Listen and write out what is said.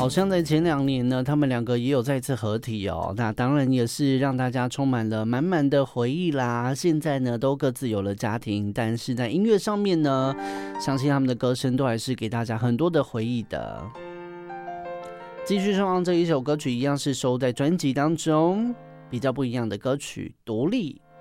好像在前2年呢，他们2个也有再次合体哦。那当然也是让大家充满了满满的回忆啦。现在呢，都各自有了家庭，但是在音乐上面呢，相信他们的歌声都还是给大家很多的回忆的。继续唱这一首歌曲，一样是收在专辑当中，比较不一样的歌曲《独立》。